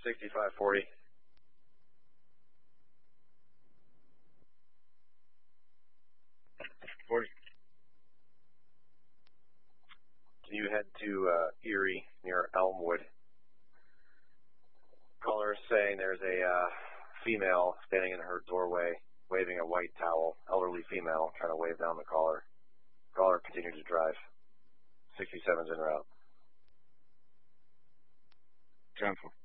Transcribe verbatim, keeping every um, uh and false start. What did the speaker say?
sixty-five forty. forty. Can you head to uh, Erie near Elmwood? Caller is saying there's a uh, female standing in her doorway waving a white towel, elderly female trying to wave down the caller. Caller continues to drive. sixty-seven's en route. ten four.